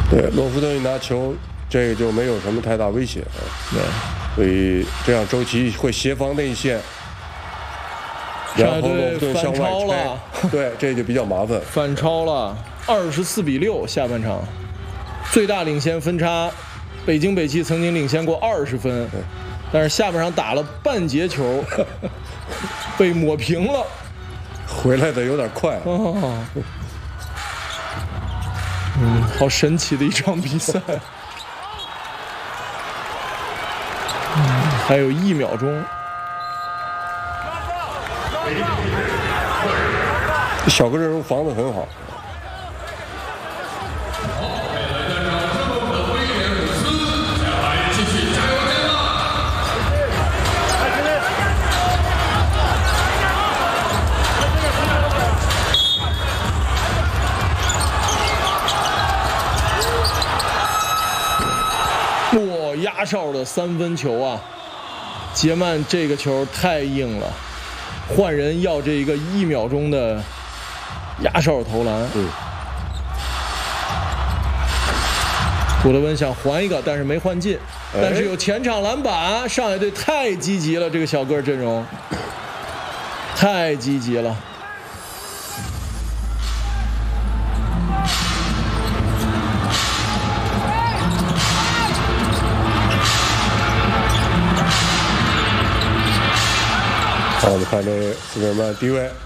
对，洛夫顿一拿球，这个就没有什么太大威胁啊。对，所以这样周琦会协防内线，然后洛夫顿向外拆，对，这就比较麻烦。 反超了，24-6，下半场最大领先分差，北京北汽曾经领先过20分，但是下半场打了半节球，被抹平了。 回来的有点快。 哦，好神奇的一场比赛。还有1秒钟。 小个阵容防得很好。 压哨的3分球啊，杰曼这个球太硬了，换人要这一个1秒钟的压哨投篮。古德温想还一个，但是没换进，但是有前场篮板。上海队太积极了，这个小个阵容太积极了。 好，我们看这斯科尔曼低位，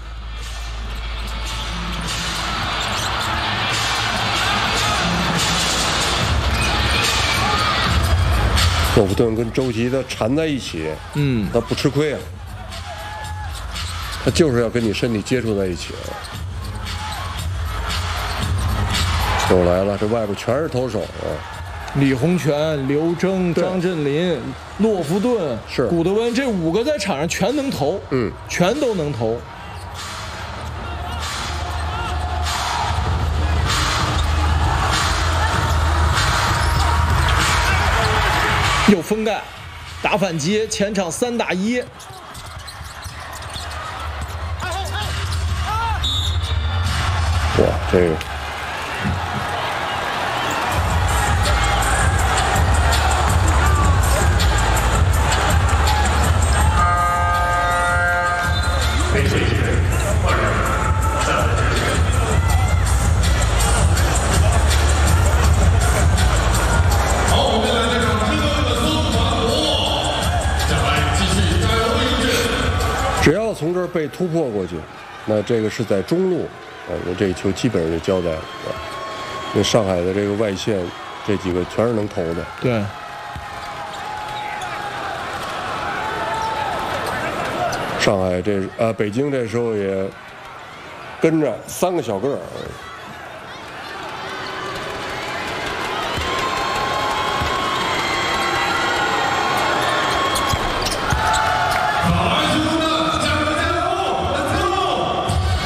洛夫顿跟周琦的缠在一起，他不吃亏啊，他就是要跟你身体接触在一起啊。又来了，这外边全是投手啊。 李洪权、刘铮、张镇麟、洛夫顿、 是古德温，这5个在场上全能投，全都能投。又封盖，打反击，前场3打1。 哇，这个。只要从这儿被突破过去，那这个是在中路啊，那这一球基本上就交代了啊。那上海的这个外线，这几个全是能投的。 对。 上海北京这时候也跟着3个小个儿。